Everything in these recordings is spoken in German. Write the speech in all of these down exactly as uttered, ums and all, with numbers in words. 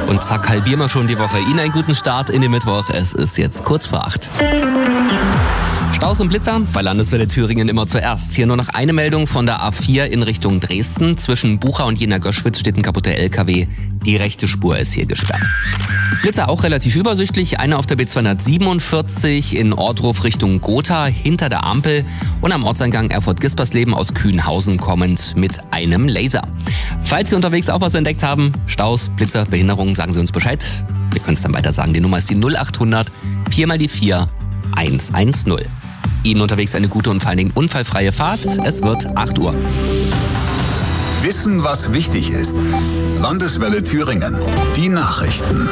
Und zack, halbieren wir schon die Woche. Ihnen einen guten Start in den Mittwoch. Es ist jetzt kurz vor acht. Staus und Blitzer bei Landeswelle Thüringen immer zuerst. Hier nur noch eine Meldung von der A vier in Richtung Dresden. Zwischen Bucha und Jena-Göschwitz steht ein kaputter L K W. Die rechte Spur ist hier gesperrt. Blitzer auch relativ übersichtlich. Einer auf der B zweihundertsiebenundvierzig in Ohrdruf Richtung Gotha hinter der Ampel. Und am Ortseingang Erfurt-Gispersleben aus Kühnhausen kommend mit einem Laser. Falls Sie unterwegs auch was entdeckt haben, Staus, Blitzer, Behinderungen, sagen Sie uns Bescheid. Wir können es dann weiter sagen. Die Nummer ist die null achthundert vier mal die vier eins eins null. Ihnen unterwegs eine gute und vor allen Dingen unfallfreie Fahrt. Es wird acht Uhr. Wissen, was wichtig ist. Landeswelle Thüringen. Die Nachrichten.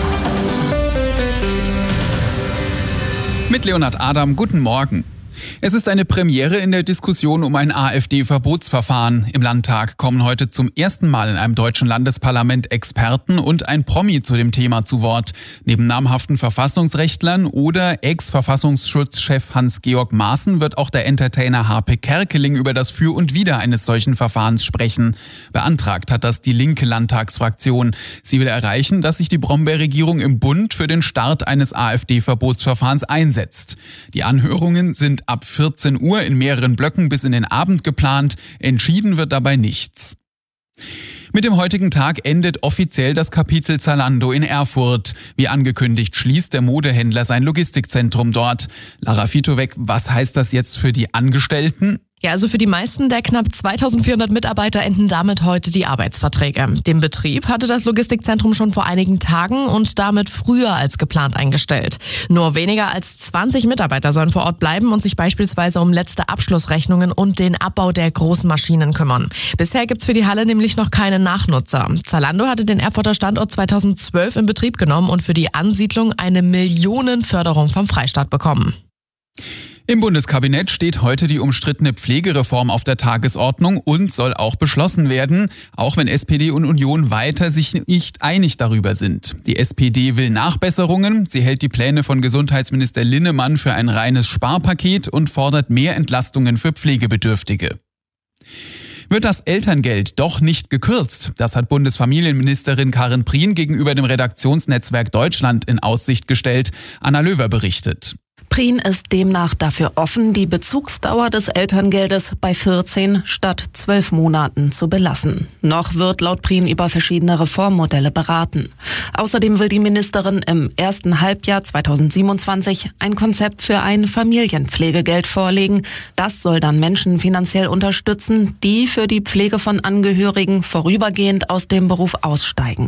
Mit Leonhard Adam, guten Morgen. Es ist eine Premiere in der Diskussion um ein AfD-Verbotsverfahren. Im Landtag kommen heute zum ersten Mal in einem deutschen Landesparlament Experten und ein Promi zu dem Thema zu Wort. Neben namhaften Verfassungsrechtlern oder Ex-Verfassungsschutzchef Hans-Georg Maaßen wird auch der Entertainer Harpe Kerkeling über das Für und Wider eines solchen Verfahrens sprechen. Beantragt hat das die linke Landtagsfraktion. Sie will erreichen, dass sich die Brombeer-Regierung im Bund für den Start eines AfD-Verbotsverfahrens einsetzt. Die Anhörungen sind ab vierzehn Uhr in mehreren Blöcken bis in den Abend geplant. Entschieden wird dabei nichts. Mit dem heutigen Tag endet offiziell das Kapitel Zalando in Erfurt. Wie angekündigt schließt der Modehändler sein Logistikzentrum dort. Lara Fitowek, was heißt das jetzt für die Angestellten? Ja, also für die meisten der knapp zweitausendvierhundert Mitarbeiter enden damit heute die Arbeitsverträge. Den Betrieb hatte das Logistikzentrum schon vor einigen Tagen und damit früher als geplant eingestellt. Nur weniger als zwanzig Mitarbeiter sollen vor Ort bleiben und sich beispielsweise um letzte Abschlussrechnungen und den Abbau der großen Maschinen kümmern. Bisher gibt's für die Halle nämlich noch keine Nachnutzer. Zalando hatte den Erfurter Standort zweitausendzwölf in Betrieb genommen und für die Ansiedlung eine Millionenförderung vom Freistaat bekommen. Im Bundeskabinett steht heute die umstrittene Pflegereform auf der Tagesordnung und soll auch beschlossen werden, auch wenn S P D und Union weiter sich nicht einig darüber sind. Die S P D will Nachbesserungen, sie hält die Pläne von Gesundheitsminister Linnemann für ein reines Sparpaket und fordert mehr Entlastungen für Pflegebedürftige. Wird das Elterngeld doch nicht gekürzt? Das hat Bundesfamilienministerin Karin Prien gegenüber dem Redaktionsnetzwerk Deutschland in Aussicht gestellt. Anna Löwer berichtet. Prien ist demnach dafür offen, die Bezugsdauer des Elterngeldes bei vierzehn statt zwölf Monaten zu belassen. Noch wird laut Prien über verschiedene Reformmodelle beraten. Außerdem will die Ministerin im ersten Halbjahr zweitausendsiebenundzwanzig ein Konzept für ein Familienpflegegeld vorlegen. Das soll dann Menschen finanziell unterstützen, die für die Pflege von Angehörigen vorübergehend aus dem Beruf aussteigen.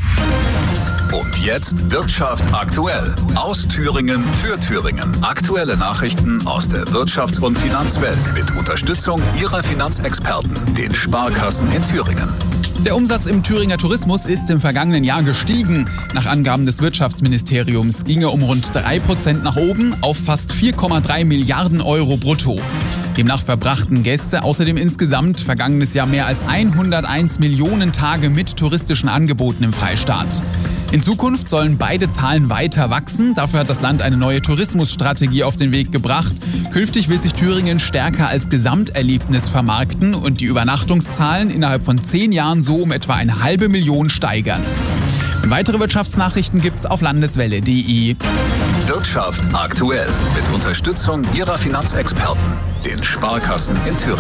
Und jetzt Wirtschaft aktuell. Aus Thüringen für Thüringen. Aktuelle Nachrichten aus der Wirtschafts- und Finanzwelt mit Unterstützung Ihrer Finanzexperten, den Sparkassen in Thüringen. Der Umsatz im Thüringer Tourismus ist im vergangenen Jahr gestiegen. Nach Angaben des Wirtschaftsministeriums ging er um rund drei Prozent nach oben auf fast vier Komma drei Milliarden Euro brutto. Demnach verbrachten Gäste außerdem insgesamt vergangenes Jahr mehr als hunderteins Millionen Tage mit touristischen Angeboten im Freistaat. In Zukunft sollen beide Zahlen weiter wachsen. Dafür hat das Land eine neue Tourismusstrategie auf den Weg gebracht. Künftig will sich Thüringen stärker als Gesamterlebnis vermarkten und die Übernachtungszahlen innerhalb von zehn Jahren so um etwa eine halbe Million steigern. Und weitere Wirtschaftsnachrichten gibt's auf landeswelle punkt de. Wirtschaft aktuell mit Unterstützung Ihrer Finanzexperten, den Sparkassen in Thüringen.